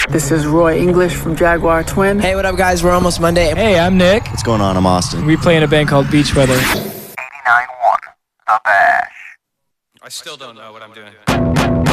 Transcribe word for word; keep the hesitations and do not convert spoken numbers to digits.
This is Roy English from Jaguar Twin. Hey, what up, guys? We're almost Monday. Hey, I'm Nick. What's going on? I'm Austin. We play in a band called Beach Weather. eighty-nine point one, The Bash. I still don't know what I'm doing.